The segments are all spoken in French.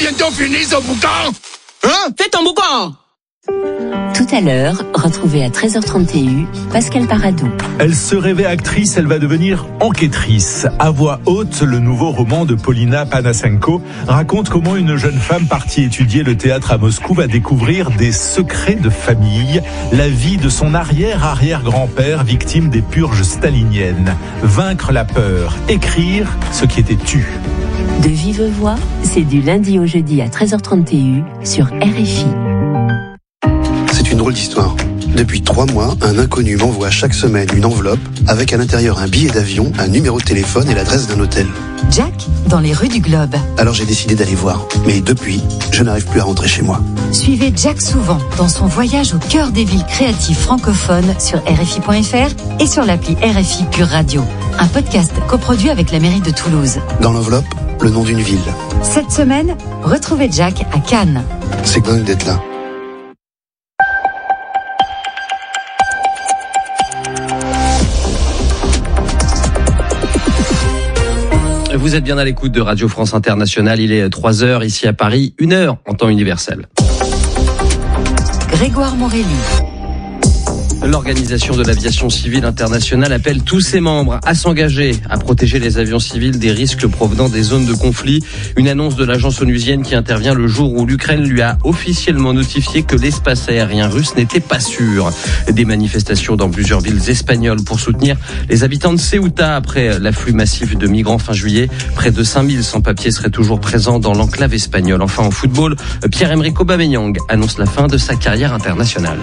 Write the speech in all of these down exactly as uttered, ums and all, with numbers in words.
bientôt fini ce boucan? Hein? Fais ton boucan! Tout à l'heure, retrouvez à treize heures trente et un Pascal Paradou. Elle se rêvait actrice, elle va devenir enquêtrice. À voix haute, le nouveau roman de Polina Panasenko raconte comment une jeune femme partie étudier le théâtre à Moscou va découvrir des secrets de famille, la vie de son arrière-arrière-grand-père victime des purges staliniennes. Vaincre la peur, écrire ce qui était tu. De vive voix, c'est du lundi au jeudi à treize heures trente et un sur R F I. C'est une drôle d'histoire. Depuis trois mois, un inconnu m'envoie chaque semaine une enveloppe avec à l'intérieur un billet d'avion, un numéro de téléphone et l'adresse d'un hôtel. Jack, dans les rues du Globe. Alors j'ai décidé d'aller voir. Mais depuis, je n'arrive plus à rentrer chez moi. Suivez Jack souvent dans son voyage au cœur des villes créatives francophones sur R F I point F R et sur l'appli R F I Pure Radio. Un podcast coproduit avec la mairie de Toulouse. Dans l'enveloppe, le nom d'une ville. Cette semaine, retrouvez Jack à Cannes. C'est dingue d'être là. Vous êtes bien à l'écoute de Radio France Internationale. Il est trois heures ici à Paris, une heure en temps universel. Grégoire Morelli. L'Organisation de l'aviation civile internationale appelle tous ses membres à s'engager à protéger les avions civils des risques provenant des zones de conflit. Une annonce de l'agence onusienne qui intervient le jour où l'Ukraine lui a officiellement notifié que l'espace aérien russe n'était pas sûr. Des manifestations dans plusieurs villes espagnoles pour soutenir les habitants de Ceuta après l'afflux massif de migrants fin juillet. Près de cinq mille sans-papiers seraient toujours présents dans l'enclave espagnole. Enfin, en football, Pierre-Emerick Aubameyang annonce la fin de sa carrière internationale.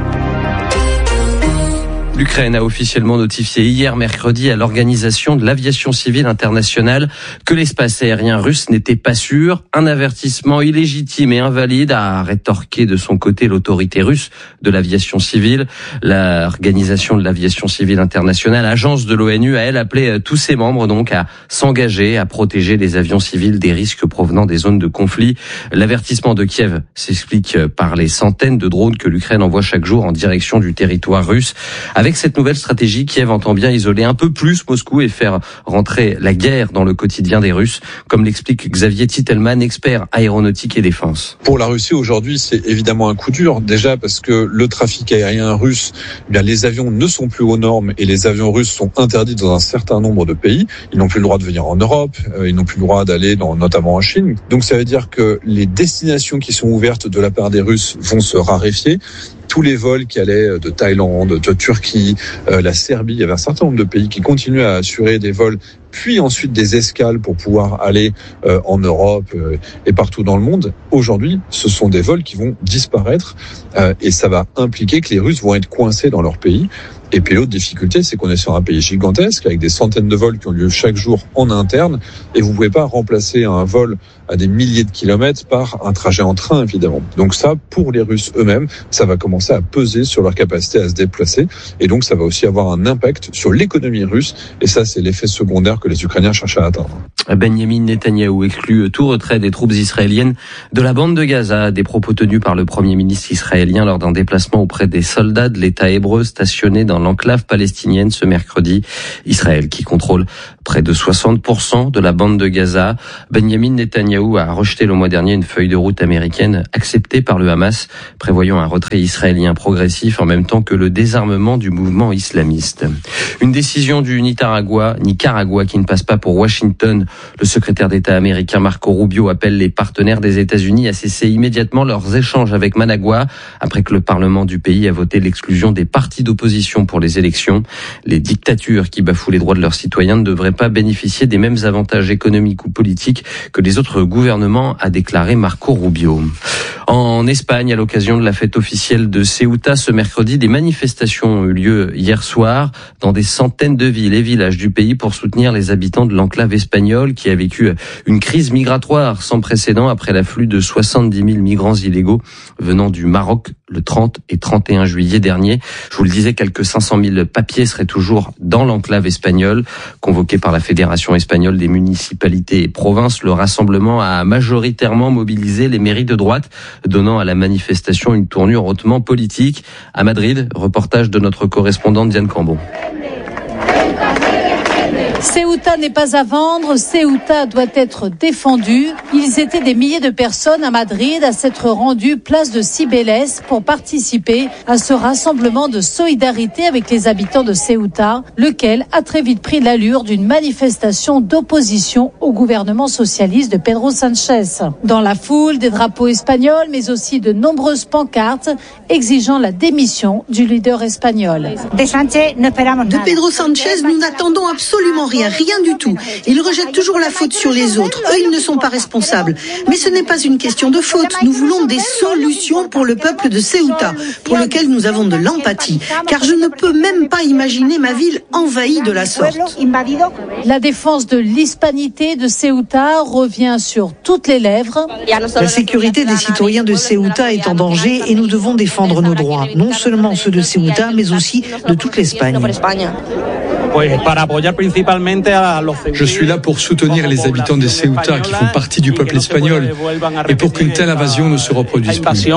L'Ukraine a officiellement notifié hier mercredi à l'Organisation de l'aviation civile internationale que l'espace aérien russe n'était pas sûr. Un avertissement illégitime et invalide, a rétorqué de son côté l'autorité russe de l'aviation civile. L'Organisation de l'aviation civile internationale, agence de l'ONU, a elle appelé tous ses membres donc à s'engager à protéger les avions civils des risques provenant des zones de conflit. L'avertissement de Kiev s'explique par les centaines de drones que l'Ukraine envoie chaque jour en direction du territoire russe. Avec cette nouvelle stratégie, Kiev entend bien isoler un peu plus Moscou et faire rentrer la guerre dans le quotidien des Russes, comme l'explique Xavier Titelman, expert aéronautique et défense. Pour la Russie aujourd'hui, c'est évidemment un coup dur, déjà parce que le trafic aérien russe, eh bien les avions ne sont plus aux normes et les avions russes sont interdits dans un certain nombre de pays. Ils n'ont plus le droit de venir en Europe, ils n'ont plus le droit d'aller dans, notamment en Chine. Donc ça veut dire que les destinations qui sont ouvertes de la part des Russes vont se raréfier. Tous les vols qui allaient de Thaïlande, de Turquie, euh, la Serbie, il y avait un certain nombre de pays qui continuaient à assurer des vols, puis ensuite des escales pour pouvoir aller euh, en Europe euh, et partout dans le monde. Aujourd'hui, ce sont des vols qui vont disparaître euh, et ça va impliquer que les Russes vont être coincés dans leur pays. Et puis l'autre difficulté, c'est qu'on est sur un pays gigantesque avec des centaines de vols qui ont lieu chaque jour en interne et vous pouvez pas remplacer un vol à des milliers de kilomètres par un trajet en train, évidemment. Donc ça, pour les Russes eux-mêmes, ça va commencer à peser sur leur capacité à se déplacer et donc ça va aussi avoir un impact sur l'économie russe et ça, c'est l'effet secondaire que les Ukrainiens cherchent à atteindre. Benjamin Netanyahou exclut tout retrait des troupes israéliennes de la bande de Gaza. Des propos tenus par le Premier ministre israélien lors d'un déplacement auprès des soldats de l'État hébreu stationnés dans l'enclave palestinienne ce mercredi. Israël qui contrôle près de soixante pour cent de la bande de Gaza. Benjamin Netanyahou a rejeté le mois dernier une feuille de route américaine acceptée par le Hamas, prévoyant un retrait israélien progressif en même temps que le désarmement du mouvement islamiste. Une décision du Nicaragua, Nicaragua qui ne passe pas pour Washington. Le secrétaire d'État américain Marco Rubio appelle les partenaires des États-Unis à cesser immédiatement leurs échanges avec Managua après que le Parlement du pays a voté l'exclusion des partis d'opposition pour les élections. Les dictatures qui bafouent les droits de leurs citoyens ne devraient pas bénéficier des mêmes avantages économiques ou politiques que les autres gouvernements, a déclaré Marco Rubio. En Espagne, à l'occasion de la fête officielle de Ceuta ce mercredi, des manifestations ont eu lieu hier soir dans des centaines de villes et villages du pays pour soutenir les habitants de l'enclave espagnole qui a vécu une crise migratoire sans précédent après l'afflux de soixante-dix mille migrants illégaux venant du Maroc le trente et trente et un juillet dernier. Je vous le disais, quelques cinq cent mille papiers seraient toujours dans l'enclave espagnole. Convoqué par la Fédération espagnole des municipalités et provinces, le rassemblement a majoritairement mobilisé les mairies de droite, donnant à la manifestation une tournure hautement politique. À Madrid, reportage de notre correspondante Diane Cambon. Ceuta n'est pas à vendre, Ceuta doit être défendu. Ils étaient des milliers de personnes à Madrid à s'être rendues place de Cibeles pour participer à ce rassemblement de solidarité avec les habitants de Ceuta, lequel a très vite pris l'allure d'une manifestation d'opposition au gouvernement socialiste de Pedro Sánchez. Dans la foule, des drapeaux espagnols, mais aussi de nombreuses pancartes exigeant la démission du leader espagnol. De Pedro Sánchez, nous n'attendons absolument rien, rien du tout. Il rejette toujours la faute sur les autres. Eux, ils ne sont pas responsables. Mais ce n'est pas une question de faute. Nous voulons des solutions pour le peuple de Ceuta, pour lequel nous avons de l'empathie. Car je ne peux même pas imaginer ma ville envahie de la sorte. La défense de l'hispanité de Ceuta revient sur toutes les lèvres. La sécurité des citoyens de Ceuta est en danger et nous devons défendre nos droits. Non seulement ceux de Ceuta, mais aussi de toute l'Espagne. Je suis là pour soutenir les habitants de Ceuta qui font partie du peuple espagnol et pour qu'une telle invasion ne se reproduise plus.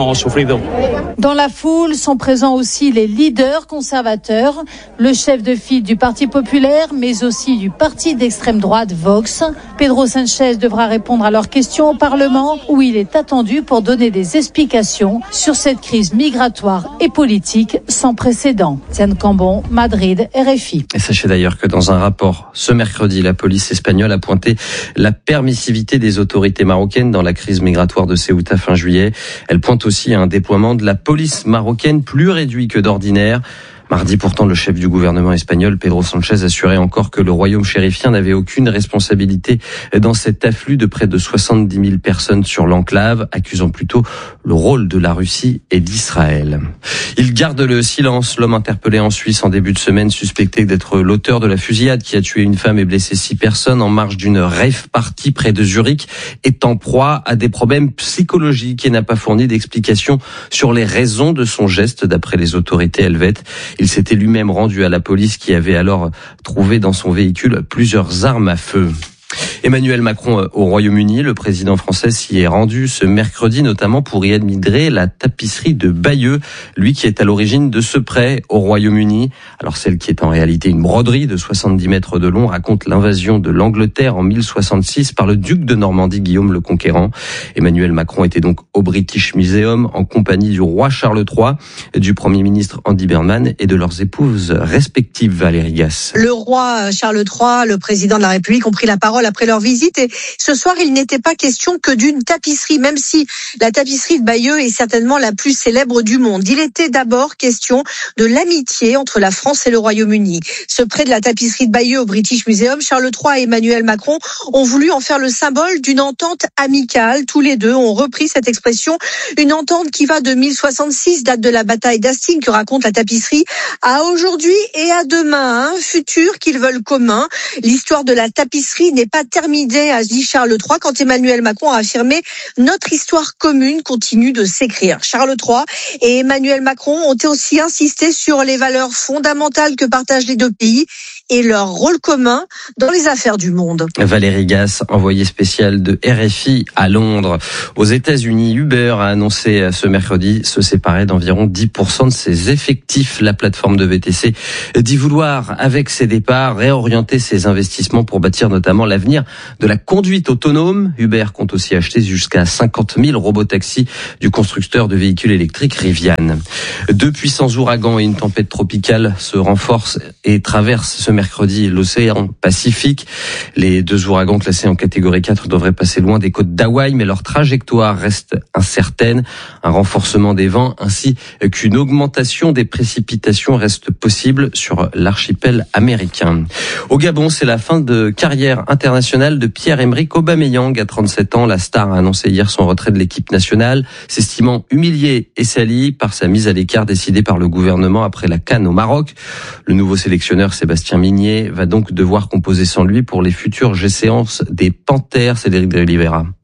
Dans la foule sont présents aussi les leaders conservateurs, le chef de file du Parti populaire, mais aussi du parti d'extrême droite Vox. Pedro Sánchez devra répondre à leurs questions au Parlement, où il est attendu pour donner des explications sur cette crise migratoire et politique sans précédent. Tiane Cambon, Madrid, R F I. Et sachez d'ailleurs que dans un rapport ce mercredi, la police espagnole a pointé la permissivité des autorités marocaines dans la crise migratoire de Ceuta fin juillet. Elle pointe aussi à un déploiement de la police marocaine plus réduit que d'ordinaire. Mardi, pourtant, le chef du gouvernement espagnol, Pedro Sánchez, assurait encore que le royaume chérifien n'avait aucune responsabilité dans cet afflux de près de soixante-dix mille personnes sur l'enclave, accusant plutôt le rôle de la Russie et d'Israël. Il garde le silence. L'homme interpellé en Suisse en début de semaine, suspecté d'être l'auteur de la fusillade qui a tué une femme et blessé six personnes en marge d'une rave party près de Zurich, est en proie à des problèmes psychologiques et n'a pas fourni d'explications sur les raisons de son geste d'après les autorités helvètes. Il s'était lui-même rendu à la police qui avait alors trouvé dans son véhicule plusieurs armes à feu. Emmanuel Macron au Royaume-Uni, le président français s'y est rendu ce mercredi, notamment pour y admirer la tapisserie de Bayeux, lui qui est à l'origine de ce prêt au Royaume-Uni. Alors celle qui est en réalité une broderie de soixante-dix mètres de long raconte l'invasion de l'Angleterre en mille soixante-six par le duc de Normandie Guillaume le Conquérant. Emmanuel Macron était donc au British Museum en compagnie du roi Charles trois, du Premier ministre Andy Burnham et de leurs épouses respectives. Valérie Gasse. Le roi Charles trois, le président de la République, ont pris la parole après leur visite et ce soir il n'était pas question que d'une tapisserie, même si la tapisserie de Bayeux est certainement la plus célèbre du monde. Il était d'abord question de l'amitié entre la France et le Royaume-Uni. Ce prêt de la tapisserie de Bayeux au British Museum, Charles trois et Emmanuel Macron ont voulu en faire le symbole d'une entente amicale. Tous les deux ont repris cette expression, une entente qui va de mille soixante-six, date de la bataille d'Hastings que raconte la tapisserie, à aujourd'hui et à demain, un futur qu'ils veulent commun. L'histoire de la tapisserie n'est pas terminé, a dit Charles trois, quand Emmanuel Macron a affirmé « Notre histoire commune continue de s'écrire ». Charles trois et Emmanuel Macron ont aussi insisté sur les valeurs fondamentales que partagent les deux pays et leur rôle commun dans les affaires du monde. Valérie Gasse, envoyée spéciale de R F I à Londres. Aux États-Unis, Uber a annoncé ce mercredi se séparer d'environ dix pour cent de ses effectifs. La plateforme de V T C dit vouloir, avec ses départs, réorienter ses investissements pour bâtir notamment l'avenir de la conduite autonome. Uber compte aussi acheter jusqu'à cinquante mille robotaxis du constructeur de véhicules électriques Rivian. Deux puissants ouragans et une tempête tropicale se renforcent et traversent ce mercredi l'océan Pacifique. Les deux ouragans classés en catégorie quatre devraient passer loin des côtes d'Hawaï, mais leur trajectoire reste incertaine. Un renforcement des vents ainsi qu'une augmentation des précipitations reste possible sur l'archipel américain. Au Gabon, c'est la fin de carrière internationale de Pierre-Emerick Aubameyang. À trente-sept ans, la star a annoncé hier son retrait de l'équipe nationale, s'estimant humilié et sali par sa mise à l'écart décidée par le gouvernement après la CAN au Maroc. Le nouveau sélectionneur Sébastien Migné va donc devoir composer sans lui pour les futures séances des Panthères. Cédric de Oliveira.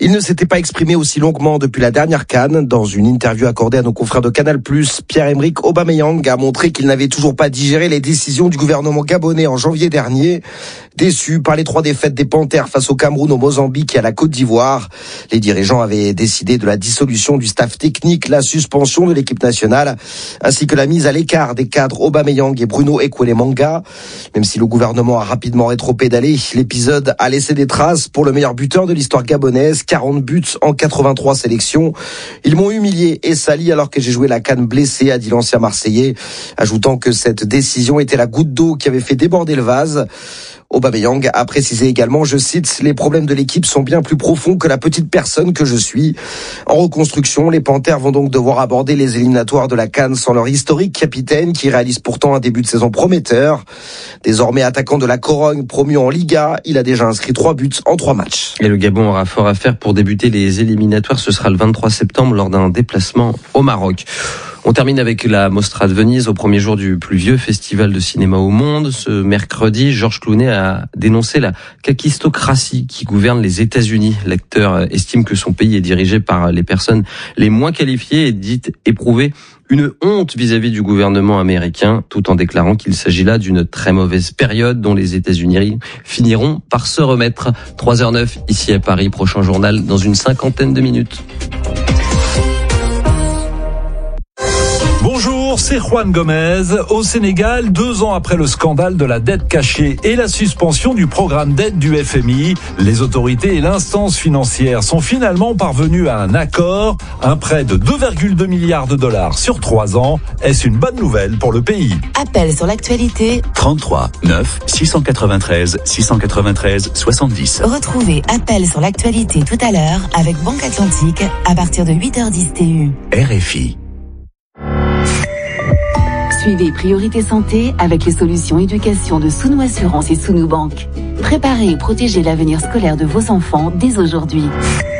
Il ne s'était pas exprimé aussi longuement depuis la dernière CAN. Dans une interview accordée à nos confrères de Canal plus, Pierre-Emerick Aubameyang a montré qu'il n'avait toujours pas digéré les décisions du gouvernement gabonais en janvier dernier. Déçu par les trois défaites des Panthères face au Cameroun, au Mozambique et à la Côte d'Ivoire, les dirigeants avaient décidé de la dissolution du staff technique, la suspension de l'équipe nationale, ainsi que la mise à l'écart des cadres Aubameyang et Bruno Ekwelemanga. Même si le gouvernement a rapidement rétropédalé, l'épisode a laissé des traces pour le meilleur buteur de l'histoire gabonaise, quarante buts en quatre-vingt-trois sélections. Ils m'ont humilié et sali alors que j'ai joué la CAN blessé, a dit l'ancien Marseillais, ajoutant que cette décision était la goutte d'eau qui avait fait déborder le vase. Aubameyang a précisé également, je cite, « Les problèmes de l'équipe sont bien plus profonds que la petite personne que je suis ». En reconstruction, les Panthères vont donc devoir aborder les éliminatoires de la CAN sans leur historique capitaine qui réalise pourtant un début de saison prometteur. Désormais attaquant de la Corogne, promu en Liga, il a déjà inscrit trois buts en trois matchs. Et le Gabon aura fort à faire pour débuter les éliminatoires. Ce sera le vingt-trois septembre lors d'un déplacement au Maroc. On termine avec la Mostra de Venise au premier jour du plus vieux festival de cinéma au monde. Ce mercredi, Georges Clooney a dénoncé la kakistocratie qui gouverne les États-Unis. L'acteur estime que son pays est dirigé par les personnes les moins qualifiées et dit éprouver une honte vis-à-vis du gouvernement américain, tout en déclarant qu'il s'agit là d'une très mauvaise période dont les États-Unis finiront par se remettre. trois heures neuf ici à Paris, prochain journal dans une cinquantaine de minutes. Bonjour, c'est Juan Gomez. Au Sénégal, deux ans après le scandale de la dette cachée et la suspension du programme d'aide du F M I, les autorités et l'instance financière sont finalement parvenus à un accord. Un prêt de deux virgule deux milliards de dollars sur trois ans. Est-ce une bonne nouvelle pour le pays? Appel sur l'actualité. trente-trois neuf six cent quatre-vingt-treize six cent quatre-vingt-treize soixante-dix. Retrouvez Appel sur l'actualité tout à l'heure avec Banque Atlantique à partir de huit heures dix T U. R F I. Suivez Priorité Santé avec les solutions éducation de Sounou Assurance et Sounou Banque. Préparez et protégez l'avenir scolaire de vos enfants dès aujourd'hui.